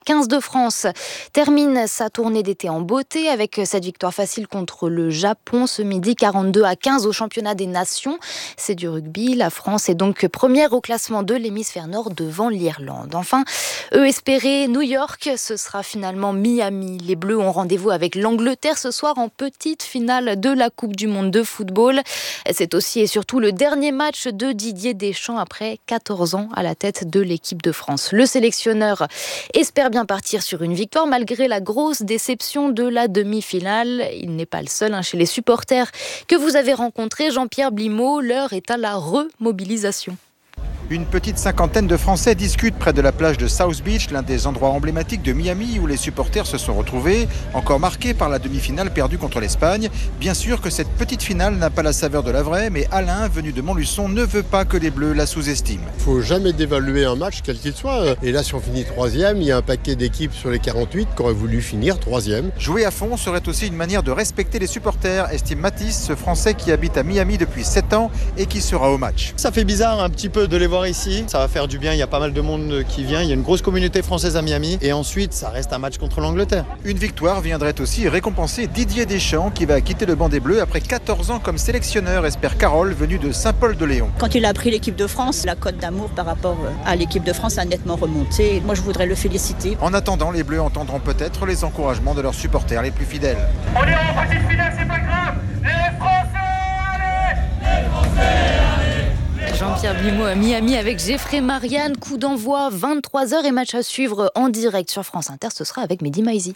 15 de France termine sa tournée d'été en beauté avec cette victoire facile contre le Japon ce midi, 42-15 au championnat des nations. C'est du rugby. La France est donc première au classement de l'hémisphère nord devant l'Irlande. Enfin, eux espéraient New York, ce sera finalement Miami. Les Bleus ont rendez-vous avec l'Angleterre ce soir en petite finale de la Coupe du Monde de football. C'est aussi et surtout le dernier match de Didier Deschamps après 14 ans à la tête de l'équipe de France. Le sélectionneur espère bien partir sur une victoire malgré la grosse déception de la demi-finale. Il n'est pas le seul chez les supporters que vous avez rencontrés. Jean-Pierre Blimaud, l'heure est à la remobilisation. Une petite cinquantaine de Français discutent près de la plage de South Beach, l'un des endroits emblématiques de Miami où les supporters se sont retrouvés, encore marqués par la demi-finale perdue contre l'Espagne. Bien sûr que cette petite finale n'a pas la saveur de la vraie, mais Alain, venu de Montluçon, ne veut pas que les Bleus la sous-estiment. Il ne faut jamais dévaluer un match, quel qu'il soit. Et là, si on finit troisième, il y a un paquet d'équipes sur les 48 qui auraient voulu finir troisième. Jouer à fond serait aussi une manière de respecter les supporters, estime Mathis, ce Français qui habite à Miami depuis 7 ans et qui sera au match. Ça fait bizarre un petit peu de les voir ici, ça va faire du bien, il y a pas mal de monde qui vient, il y a une grosse communauté française à Miami et ensuite ça reste un match contre l'Angleterre. Une victoire viendrait aussi récompenser Didier Deschamps qui va quitter le banc des Bleus après 14 ans comme sélectionneur, espère Carole, venue de Saint-Paul-de-Léon. Quand il a pris l'équipe de France, la cote d'amour par rapport à l'équipe de France a nettement remonté. Moi je voudrais le féliciter. En attendant, les Bleus entendront peut-être les encouragements de leurs supporters les plus fidèles. On est en petite finale, c'est pas grave. Les Français, allez! Les Français, allez! Jean-Pierre Blimaud à Miami avec Geoffrey Marianne. Coup d'envoi 23h et match à suivre en direct sur France Inter. Ce sera avec Mehdi Maizi.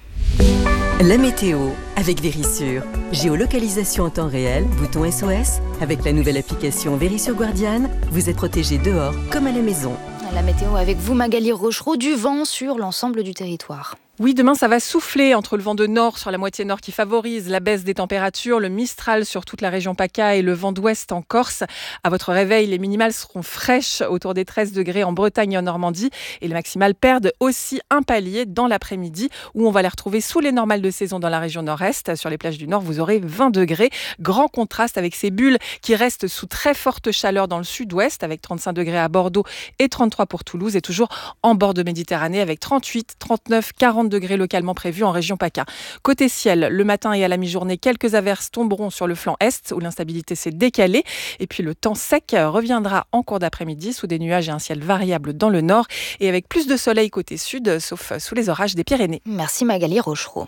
La météo avec Verisure. Géolocalisation en temps réel, bouton SOS. Avec la nouvelle application Verisure Guardian, vous êtes protégé dehors comme à la maison. La météo avec vous, Magali Rochereau, du vent sur l'ensemble du territoire. Oui, demain, ça va souffler entre le vent de nord sur la moitié nord qui favorise la baisse des températures, le Mistral sur toute la région PACA et le vent d'ouest en Corse. À votre réveil, les minimales seront fraîches autour des 13 degrés en Bretagne et en Normandie et les maximales perdent aussi un palier dans l'après-midi où on va les retrouver sous les normales de saison dans la région nord-est. Sur les plages du nord, vous aurez 20 degrés. Grand contraste avec ces bulles qui restent sous très forte chaleur dans le sud-ouest avec 35 degrés à Bordeaux et 33 pour Toulouse et toujours en bord de Méditerranée avec 38, 39, 40 degrés localement prévus en région PACA. Côté ciel, le matin et à la mi-journée, quelques averses tomberont sur le flanc est où l'instabilité s'est décalée. Et puis le temps sec reviendra en cours d'après-midi sous des nuages et un ciel variable dans le nord et avec plus de soleil côté sud, sauf sous les orages des Pyrénées. Merci Magali Rochereau.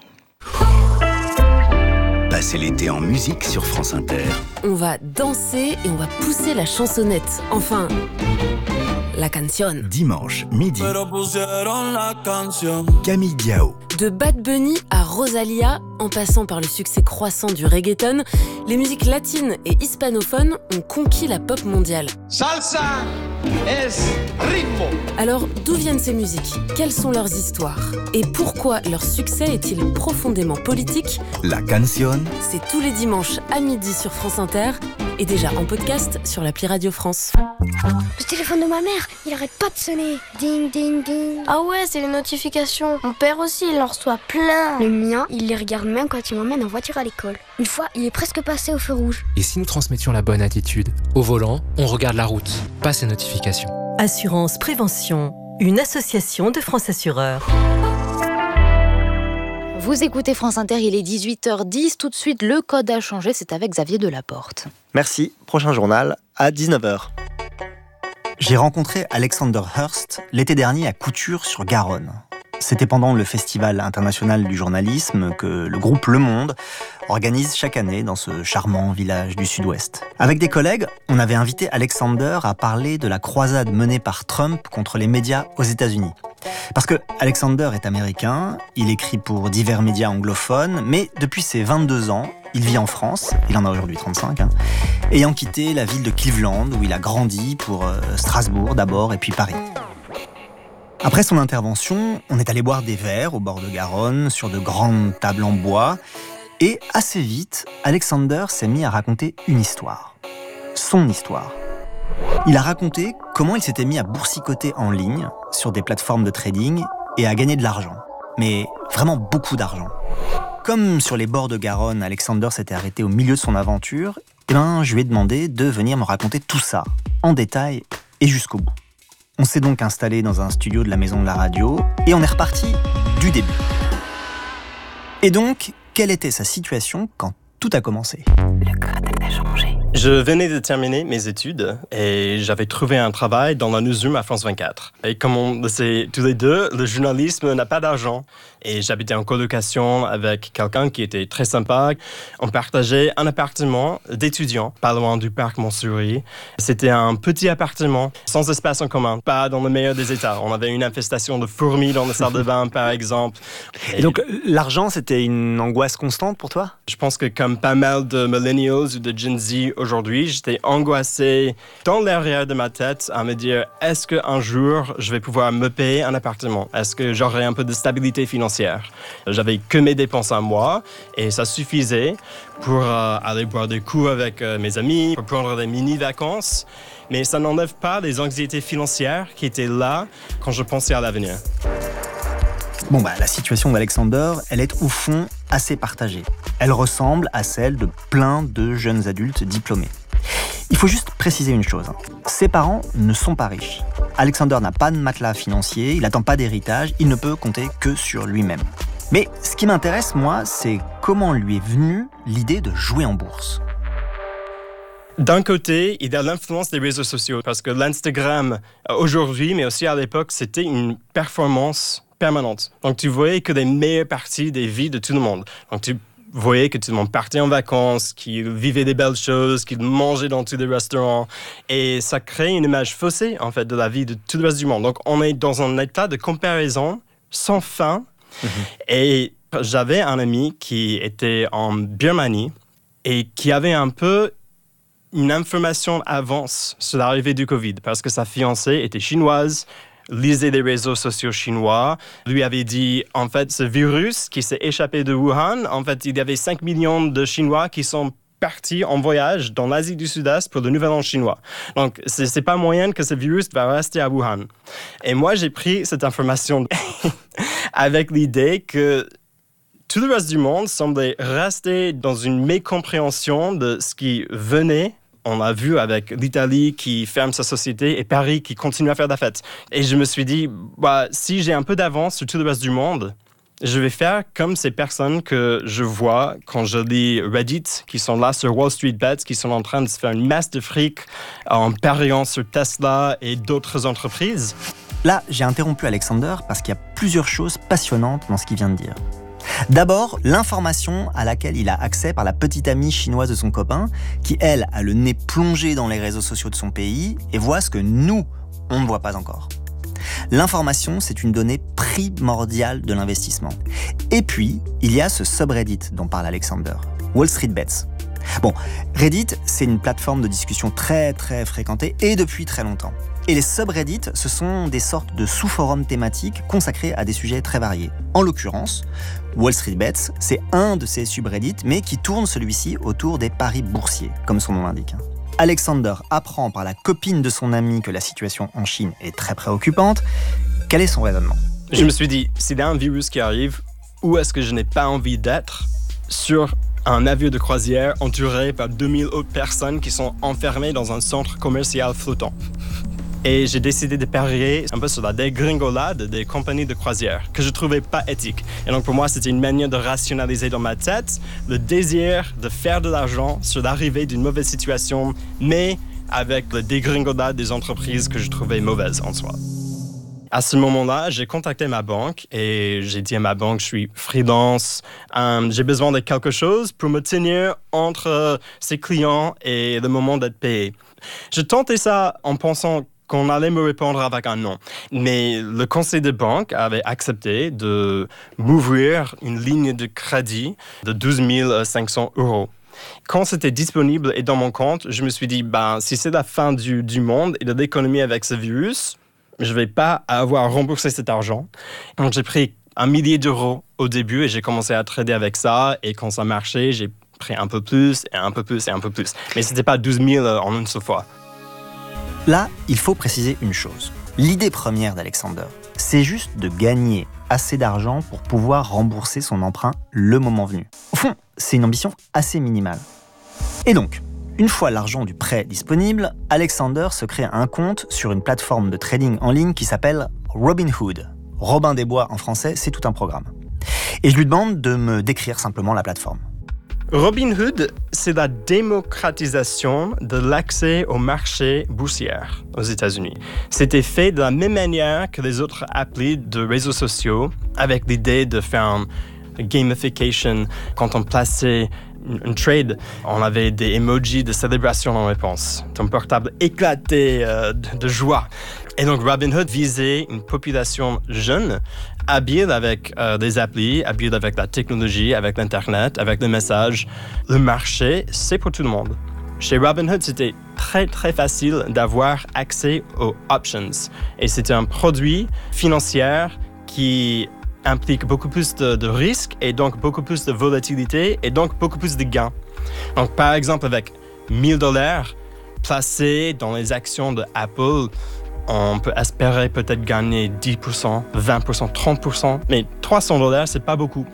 Passez l'été en musique sur France Inter. On va danser et on va pousser la chansonnette. Enfin, la canción. Dimanche, midi. Camille Diao. De Bad Bunny à Rosalia, en passant par le succès croissant du reggaeton, les musiques latines et hispanophones ont conquis la pop mondiale. Salsa es ritmo. Alors, d'où viennent ces musiques ? Quelles sont leurs histoires ? Et pourquoi leur succès est-il profondément politique ? La canción. C'est tous les dimanches à midi sur France Inter et déjà en podcast sur l'appli Radio France. Le téléphone de ma mère, il arrête pas de sonner. Ding, ding, ding. Ah ouais, c'est les notifications. Mon père aussi, il en reçoit plein. Le mien, il les regarde même quand il m'emmène en voiture à l'école. Une fois, il est presque passé au feu rouge. Et si nous transmettions la bonne attitude ? Au volant, on regarde la route, pas ces notifications. Assurance Prévention, une association de France Assureurs. Vous écoutez France Inter, il est 18h10. Tout de suite, le code a changé. C'est avec Xavier Delaporte. Merci. Prochain journal à 19h. J'ai rencontré Alexander Hurst l'été dernier à Couture-sur-Garonne. C'était pendant le Festival international du journalisme que le groupe Le Monde organise chaque année dans ce charmant village du Sud-Ouest. Avec des collègues, on avait invité Alexander à parler de la croisade menée par Trump contre les médias aux États-Unis. Parce que Alexander est américain, il écrit pour divers médias anglophones, mais depuis ses 22 ans, il vit en France, il en a aujourd'hui 35, ayant quitté la ville de Cleveland où il a grandi pour Strasbourg d'abord et puis Paris. Après son intervention, on est allé boire des verres au bord de Garonne, sur de grandes tables en bois, et assez vite, Alexander s'est mis à raconter une histoire. Son histoire. Il a raconté comment il s'était mis à boursicoter en ligne, sur des plateformes de trading, et à gagner de l'argent. Mais vraiment beaucoup d'argent. Comme sur les bords de Garonne, Alexander s'était arrêté au milieu de son aventure, je lui ai demandé de venir me raconter tout ça, en détail et jusqu'au bout. On s'est donc installé dans un studio de la Maison de la Radio et on est reparti du début. Et donc, quelle était sa situation quand tout a commencé ? Le crâne a changé. Je venais de terminer mes études et j'avais trouvé un travail dans la newsroom à France 24. Et comme on le sait tous les deux, le journalisme n'a pas d'argent. Et j'habitais en colocation avec quelqu'un qui était très sympa. On partageait un appartement d'étudiants, pas loin du parc Montsouris. C'était un petit appartement, sans espace en commun, pas dans le meilleur des états. On avait une infestation de fourmis dans la salle de bain, par exemple. Et donc, l'argent, c'était une angoisse constante pour toi ? Je pense que comme pas mal de millennials ou de Gen Z aujourd'hui, j'étais angoissé dans l'arrière de ma tête à me dire, est-ce qu'un jour, je vais pouvoir me payer un appartement ? Est-ce que j'aurai un peu de stabilité financière ? J'avais que mes dépenses à moi et ça suffisait pour aller boire des coups avec mes amis, pour prendre des mini-vacances. Mais ça n'enlève pas les anxiétés financières qui étaient là quand je pensais à l'avenir. Bon, la situation d'Alexander, elle est au fond assez partagée. Elle ressemble à celle de plein de jeunes adultes diplômés. Il faut juste préciser une chose. Ses parents ne sont pas riches. Alexander n'a pas de matelas financier, il n'attend pas d'héritage, il ne peut compter que sur lui-même. Mais ce qui m'intéresse, moi, c'est comment lui est venue l'idée de jouer en bourse. D'un côté, il y a l'influence des réseaux sociaux, parce que l'Instagram, aujourd'hui, mais aussi à l'époque, c'était une performance permanente. Donc tu voyais que les meilleures parties des vies de tout le monde. Donc tu voyais que tout le monde partait en vacances, qu'il vivait des belles choses, qu'il mangeait dans tous les restaurants. Et ça crée une image faussée, en fait, de la vie de tout le reste du monde. Donc, on est dans un état de comparaison sans fin. Et j'avais un ami qui était en Birmanie et qui avait un peu une information avance sur l'arrivée du Covid parce que sa fiancée était chinoise, lisait les réseaux sociaux chinois, lui avait dit, en fait, ce virus qui s'est échappé de Wuhan, en fait, il y avait 5 millions de Chinois qui sont partis en voyage dans l'Asie du Sud-Est pour le Nouvel An chinois. Donc, c'est pas moyen que ce virus va rester à Wuhan. Et moi, j'ai pris cette information avec l'idée que tout le reste du monde semblait rester dans une mécompréhension de ce qui venait. On l'a vu avec l'Italie qui ferme sa société et Paris qui continue à faire la fête. Et je me suis dit, si j'ai un peu d'avance sur tout le reste du monde, je vais faire comme ces personnes que je vois quand je lis Reddit, qui sont là sur Wall Street Bets, qui sont en train de se faire une masse de fric en pariant sur Tesla et d'autres entreprises. Là, j'ai interrompu Alexander parce qu'il y a plusieurs choses passionnantes dans ce qu'il vient de dire. D'abord, l'information à laquelle il a accès par la petite amie chinoise de son copain, qui, elle, a le nez plongé dans les réseaux sociaux de son pays et voit ce que nous, on ne voit pas encore. L'information, c'est une donnée primordiale de l'investissement. Et puis, il y a ce subreddit dont parle Alexander, Wall Street Bets. Bon, Reddit, c'est une plateforme de discussion très très fréquentée et depuis très longtemps. Et les subreddits, ce sont des sortes de sous-forums thématiques consacrés à des sujets très variés. En l'occurrence, Wall Street Bets, c'est un de ces subreddits, mais qui tourne celui-ci autour des paris boursiers, comme son nom l'indique. Alexander apprend par la copine de son ami que la situation en Chine est très préoccupante. Quel est son raisonnement ? Je me suis dit, s'il y a un virus qui arrive, où est-ce que je n'ai pas envie d'être sur un navire de croisière entouré par 2000 autres personnes qui sont enfermées dans un centre commercial flottant. Et j'ai décidé de parier un peu sur la dégringolade des compagnies de croisière, que je trouvais pas éthique. Et donc pour moi, c'était une manière de rationaliser dans ma tête le désir de faire de l'argent sur l'arrivée d'une mauvaise situation, mais avec la dégringolade des entreprises que je trouvais mauvaises en soi. À ce moment-là, j'ai contacté ma banque et j'ai dit à ma banque, je suis freelance, j'ai besoin de quelque chose pour me tenir entre ses clients et le moment d'être payé. Je tentais ça en pensant qu'on allait me répondre avec un non. Mais le conseil de banque avait accepté de m'ouvrir une ligne de crédit de 12 500 €. Quand c'était disponible et dans mon compte, je me suis dit, si c'est la fin du monde et de l'économie avec ce virus, je ne vais pas avoir remboursé cet argent. Donc j'ai pris 1 millier d'euros au début et j'ai commencé à trader avec ça. Et quand ça marchait, j'ai pris un peu plus et un peu plus et un peu plus. Mais ce n'était pas 12 000 en une seule fois. Là, il faut préciser une chose. L'idée première d'Alexander, c'est juste de gagner assez d'argent pour pouvoir rembourser son emprunt le moment venu. Au fond, c'est une ambition assez minimale. Et donc, Une fois l'argent du prêt disponible, Alexander se crée un compte sur une plateforme de trading en ligne qui s'appelle Robinhood. Robin des Bois en français, c'est tout un programme. Et je lui demande de me décrire simplement la plateforme. Robinhood, c'est la démocratisation de l'accès au marché boursier aux États-Unis. C'était fait de la même manière que les autres applis de réseaux sociaux, avec l'idée de faire une gamification. Quand on plaçait une trade, on avait des emojis de célébration en réponse. Ton portable éclatait de joie. Et donc Robinhood visait une population jeune, habile avec des applis, habile avec la technologie, avec l'Internet, avec les messages. Le marché, c'est pour tout le monde. Chez Robinhood, c'était très, très facile d'avoir accès aux options. Et c'était un produit financier qui implique beaucoup plus de risques et donc beaucoup plus de volatilité et donc beaucoup plus de gains. Donc, par exemple, avec $1,000 placés dans les actions de Apple, on peut espérer peut-être gagner 10%, 20%, 30%, mais $300, c'est pas beaucoup.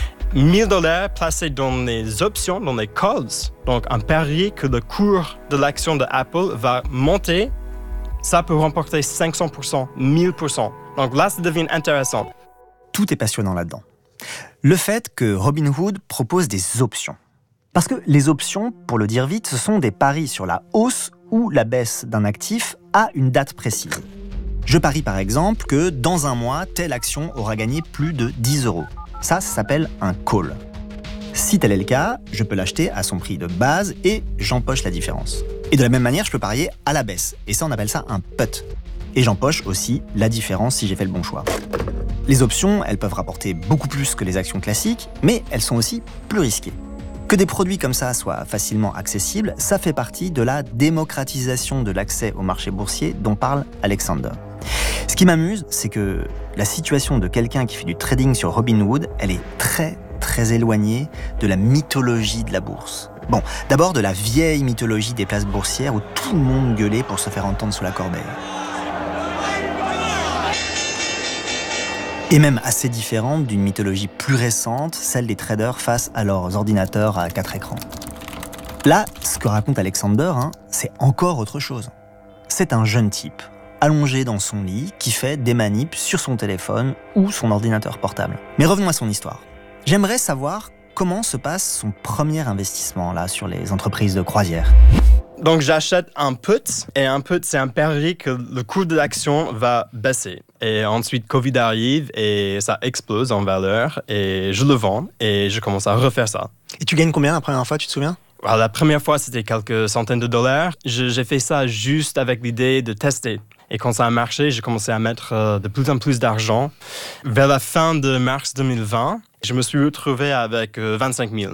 $1,000 placés dans les options, dans les calls, donc un pari que le cours de l'action de Apple va monter, ça peut remporter 500%, 1000%. Donc là, ça devient intéressant. Tout est passionnant là-dedans. Le fait que Robinhood propose des options. Parce que les options, pour le dire vite, ce sont des paris sur la hausse ou la baisse d'un actif à une date précise. Je parie par exemple que dans un mois, telle action aura gagné plus de 10 €. Ça s'appelle un call. Si tel est le cas, je peux l'acheter à son prix de base et j'empoche la différence. Et de la même manière, je peux parier à la baisse. Et ça, on appelle ça un put. Et j'empoche aussi la différence si j'ai fait le bon choix. Les options, elles peuvent rapporter beaucoup plus que les actions classiques, mais elles sont aussi plus risquées. Que des produits comme ça soient facilement accessibles, ça fait partie de la démocratisation de l'accès au marché boursier dont parle Alexander. Ce qui m'amuse, c'est que la situation de quelqu'un qui fait du trading sur Robinhood, elle est très, très éloignée de la mythologie de la bourse. Bon, d'abord de la vieille mythologie des places boursières où tout le monde gueulait pour se faire entendre sous la corbeille. Et même assez différente d'une mythologie plus récente, celle des traders face à leurs ordinateurs à 4 écrans. Là, ce que raconte Alexander, c'est encore autre chose. C'est un jeune type, allongé dans son lit, qui fait des manips sur son téléphone ou son ordinateur portable. Mais revenons à son histoire. J'aimerais savoir comment se passe son premier investissement là sur les entreprises de croisière. Donc j'achète un put, et un put c'est un pari que le cours de l'action va baisser. Et ensuite Covid arrive et ça explose en valeur et je le vends et je commence à refaire ça. Et tu gagnes combien la première fois, tu te souviens ? Alors, la première fois c'était quelques centaines de dollars. J'ai fait ça juste avec l'idée de tester. Et quand ça a marché, j'ai commencé à mettre de plus en plus d'argent. Vers la fin de mars 2020, je me suis retrouvé avec 25 000.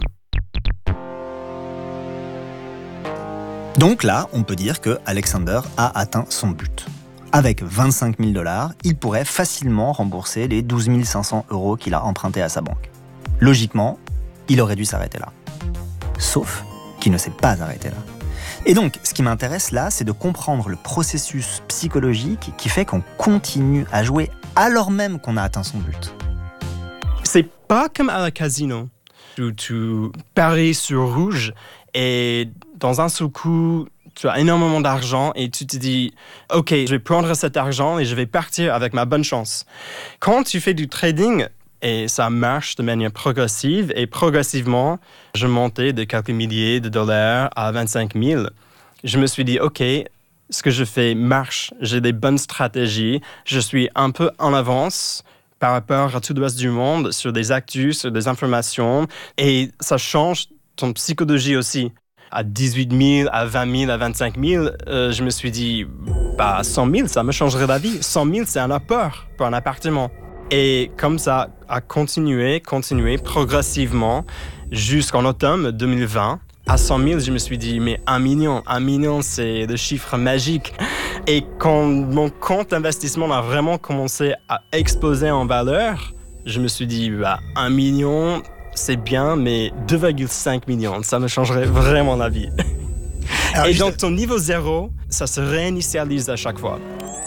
Donc là, on peut dire que Alexander a atteint son but. Avec 25 000 $, il pourrait facilement rembourser les 12 500 € qu'il a empruntés à sa banque. Logiquement, il aurait dû s'arrêter là. Sauf qu'il ne s'est pas arrêté là. Et donc, ce qui m'intéresse là, c'est de comprendre le processus psychologique qui fait qu'on continue à jouer alors même qu'on a atteint son but. C'est pas comme à la casino, où tu paries sur rouge et dans un seul coup, tu as énormément d'argent et tu te dis « Ok, je vais prendre cet argent et je vais partir avec ma bonne chance. » Quand tu fais du trading, et ça marche de manière progressive, et progressivement, je montais de quelques milliers de dollars à 25 000. Je me suis dit « Ok, ce que je fais marche, j'ai des bonnes stratégies, je suis un peu en avance par rapport à tout le reste du monde sur des actus, sur des informations, et ça change ton psychologie aussi. » À 18 000, à 20 000, à 25 000, je me suis dit, 100 000, ça me changerait la vie. 100 000, c'est un apport pour un appartement. Et comme ça a continué progressivement jusqu'en automne 2020. À 100 000, je me suis dit, mais 1 million, c'est le chiffre magique. Et quand mon compte d'investissement a vraiment commencé à exploser en valeur, je me suis dit, 1 million... c'est bien, mais 2,5 millions, ça me changerait vraiment la vie. Alors, et donc, ton niveau 0, ça se réinitialise à chaque fois.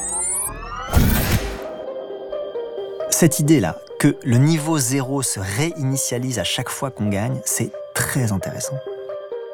Cette idée-là, que le niveau 0 se réinitialise à chaque fois qu'on gagne, c'est très intéressant.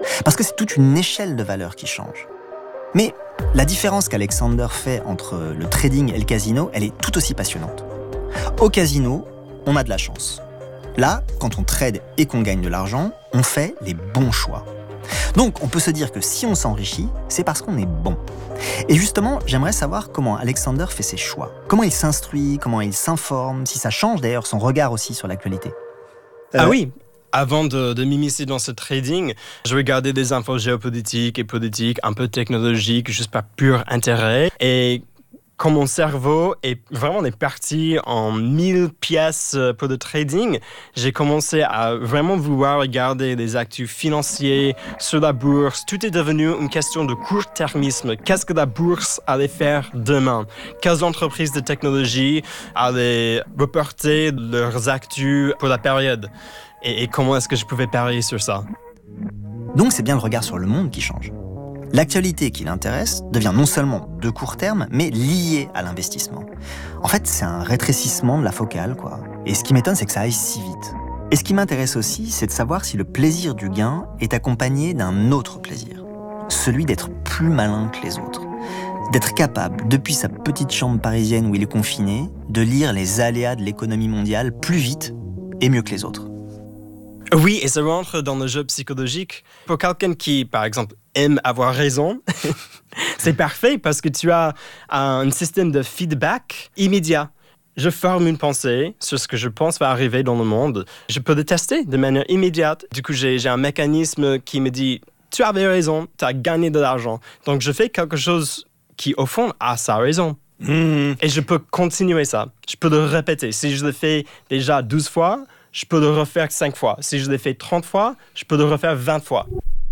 Parce que c'est toute une échelle de valeurs qui change. Mais la différence qu'Alexander fait entre le trading et le casino, elle est tout aussi passionnante. Au casino, on a de la chance. Là, quand on trade et qu'on gagne de l'argent, on fait les bons choix. Donc, on peut se dire que si on s'enrichit, c'est parce qu'on est bon. Et justement, j'aimerais savoir comment Alexander fait ses choix. Comment il s'instruit, comment il s'informe, si ça change d'ailleurs son regard aussi sur l'actualité. Ah oui, avant de m'immiscer dans ce trading, je regardais des infos géopolitiques et politiques, un peu technologiques, juste par pur intérêt. Et quand mon cerveau est parti en 1000 pièces pour le trading, j'ai commencé à vraiment vouloir regarder les actifs financiers sur la bourse. Tout est devenu une question de court-termisme. Qu'est-ce que la bourse allait faire demain? Quelles entreprises de technologie allaient reporter leurs actus pour la période? Et comment est-ce que je pouvais parier sur ça? Donc c'est bien le regard sur le monde qui change. L'actualité qui l'intéresse devient non seulement de court terme, mais liée à l'investissement. En fait, c'est un rétrécissement de la focale, quoi. Et ce qui m'étonne, c'est que ça aille si vite. Et ce qui m'intéresse aussi, c'est de savoir si le plaisir du gain est accompagné d'un autre plaisir. Celui d'être plus malin que les autres. D'être capable, depuis sa petite chambre parisienne où il est confiné, de lire les aléas de l'économie mondiale plus vite et mieux que les autres. Oui, et ça rentre dans le jeu psychologique. Pour quelqu'un qui, par exemple, aime avoir raison, c'est parfait parce que tu as un système de feedback immédiat. Je forme une pensée sur ce que je pense va arriver dans le monde. Je peux le tester de manière immédiate. Du coup, j'ai un mécanisme qui me dit « Tu avais raison, tu as gagné de l'argent. » Donc, je fais quelque chose qui, au fond, a sa raison. Et je peux continuer ça. Je peux le répéter. Si je le fais déjà 12 fois, je peux le refaire 5 fois. Si je l'ai fait 30 fois, je peux le refaire 20 fois.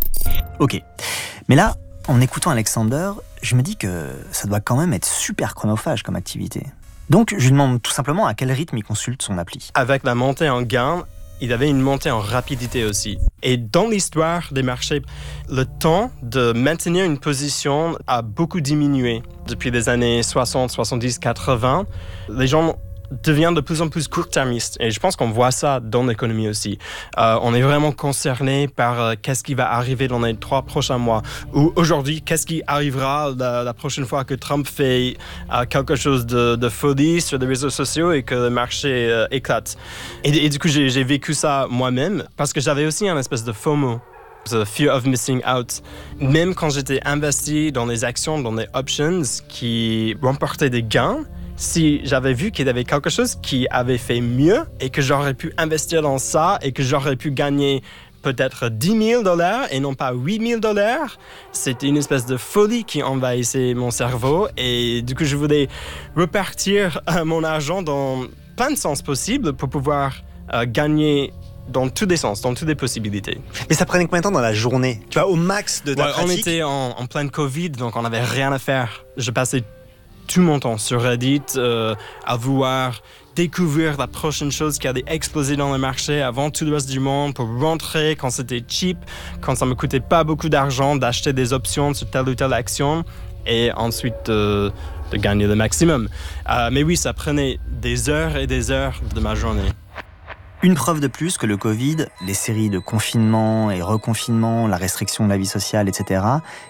Ok. Mais là, en écoutant Alexander, je me dis que ça doit quand même être super chronophage comme activité. Donc, je lui demande tout simplement à quel rythme il consulte son appli. Avec la montée en gain, il avait une montée en rapidité aussi. Et dans l'histoire des marchés, le temps de maintenir une position a beaucoup diminué. Depuis les années 60, 70, 80, les gens devient de plus en plus court-termiste. Et je pense qu'on voit ça dans l'économie aussi. On est vraiment concerné par qu'est-ce qui va arriver dans les 3 prochains mois. Ou aujourd'hui, qu'est-ce qui arrivera la prochaine fois que Trump fait quelque chose de folie sur les réseaux sociaux et que le marché éclate. Et du coup, j'ai vécu ça moi-même parce que j'avais aussi un espèce de FOMO. The fear of missing out. Même quand j'étais investi dans les actions, dans les options qui remportaient des gains, si j'avais vu qu'il y avait quelque chose qui avait fait mieux et que j'aurais pu investir dans ça et que j'aurais pu gagner peut-être $10,000 et non pas $8,000, c'était une espèce de folie qui envahissait mon cerveau et du coup je voulais repartir mon argent dans plein de sens possibles pour pouvoir gagner dans tous les sens, dans toutes les possibilités. Mais ça prenait combien de temps dans la journée? Tu vois, au max de ta pratique? On était en pleine Covid, donc on n'avait rien à faire. Je passais tout mon temps sur Reddit à vouloir découvrir la prochaine chose qui allait exploser dans le marché avant tout le reste du monde pour rentrer quand c'était cheap, quand ça me coûtait pas beaucoup d'argent d'acheter des options sur telle ou telle action et ensuite de gagner le maximum. Mais oui, ça prenait des heures et des heures de ma journée. Une preuve de plus que le Covid, les séries de confinement et reconfinement, la restriction de la vie sociale, etc.,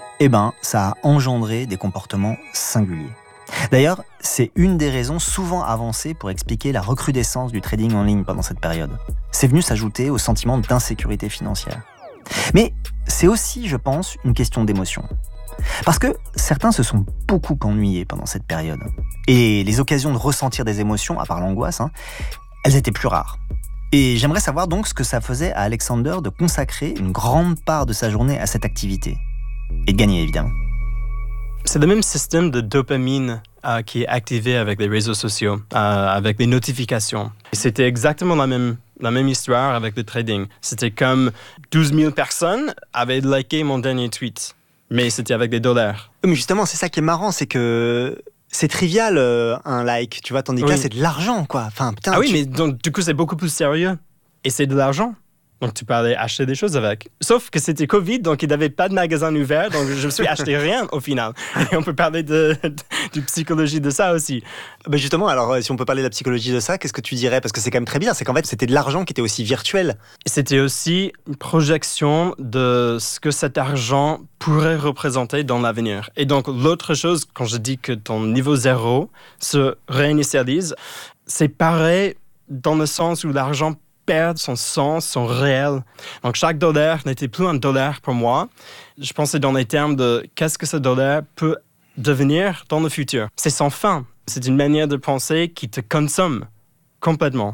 ça a engendré des comportements singuliers. D'ailleurs, c'est une des raisons souvent avancées pour expliquer la recrudescence du trading en ligne pendant cette période. C'est venu s'ajouter au sentiment d'insécurité financière. Mais c'est aussi, je pense, une question d'émotion. Parce que certains se sont beaucoup ennuyés pendant cette période. Et les occasions de ressentir des émotions, à part l'angoisse, elles étaient plus rares. Et j'aimerais savoir donc ce que ça faisait à Alexander de consacrer une grande part de sa journée à cette activité. Et de gagner, évidemment. C'est le même système de dopamine qui est activé avec les réseaux sociaux, avec les notifications. Et c'était exactement la même histoire avec le trading. C'était comme 12 000 personnes avaient liké mon dernier tweet, mais c'était avec des dollars. Mais justement, c'est ça qui est marrant, c'est que c'est trivial un like, tu vois, tandis que là, c'est de l'argent, quoi. Enfin, putain, mais donc, du coup, c'est beaucoup plus sérieux. Et c'est de l'argent. Donc, tu peux aller acheter des choses avec. Sauf que c'était Covid, donc il n'y avait pas de magasin ouvert, donc je me suis acheté rien au final. Et on peut parler de psychologie de ça aussi. Ben justement, alors si on peut parler de la psychologie de ça, qu'est-ce que tu dirais? Parce que c'est quand même très bien, c'est qu'en fait, c'était de l'argent qui était aussi virtuel. C'était aussi une projection de ce que cet argent pourrait représenter dans l'avenir. Et donc, l'autre chose, quand je dis que ton niveau zéro se réinitialise, c'est pareil dans le sens où l'argent perd son sens, son réel. Donc, chaque dollar n'était plus un dollar pour moi. Je pensais dans les termes de qu'est-ce que ce dollar peut devenir dans le futur. C'est sans fin. C'est une manière de penser qui te consomme complètement.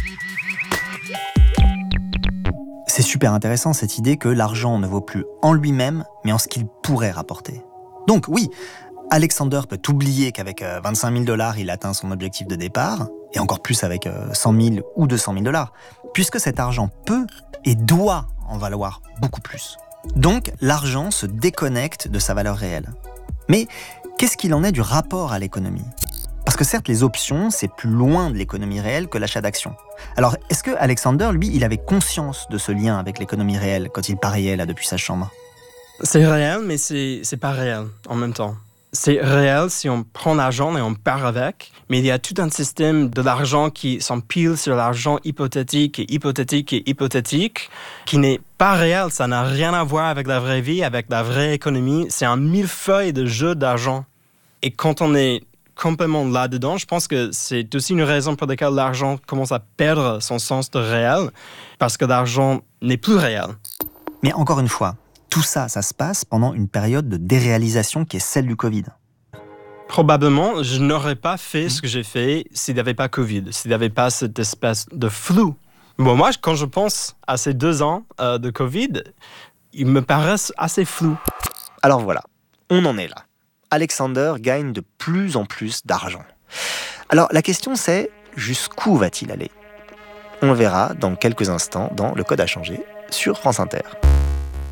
C'est super intéressant cette idée que l'argent ne vaut plus en lui-même, mais en ce qu'il pourrait rapporter. Donc oui, Alexander peut oublier qu'avec 25 000 $, il atteint son objectif de départ, et encore plus avec 100 000 ou 200 000 $, puisque cet argent peut et doit en valoir beaucoup plus. Donc l'argent se déconnecte de sa valeur réelle. Mais qu'est-ce qu'il en est du rapport à l'économie ? Parce que certes, les options, c'est plus loin de l'économie réelle que l'achat d'actions. Alors, est-ce que Alexander, lui, il avait conscience de ce lien avec l'économie réelle quand il pariait là depuis sa chambre ? C'est réel, mais c'est pas réel en même temps. C'est réel si on prend l'argent et on part avec, mais il y a tout un système de l'argent qui s'empile sur l'argent hypothétique et hypothétique et hypothétique, qui n'est pas réel. Ça n'a rien à voir avec la vraie vie, avec la vraie économie. C'est un millefeuille de jeux d'argent. Et quand on est complètement là-dedans, je pense que c'est aussi une raison pour laquelle l'argent commence à perdre son sens de réel, parce que l'argent n'est plus réel. Mais encore une fois, tout ça, ça se passe pendant une période de déréalisation qui est celle du Covid. Probablement, je n'aurais pas fait ce que j'ai fait s'il n'y avait pas Covid, s'il n'y avait pas cette espèce de flou. Bon, moi, quand je pense à ces 2 ans de Covid, ils me paraissent assez flous. Alors voilà, on en est là. Alexander gagne de plus en plus d'argent. Alors la question c'est, jusqu'où va-t-il aller ? On le verra dans quelques instants dans Le Code a changé sur France Inter.